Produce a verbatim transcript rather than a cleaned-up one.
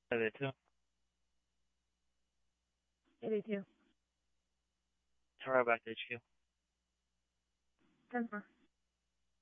eighty-two. eighty-two. Turn right back to H Q. ten four.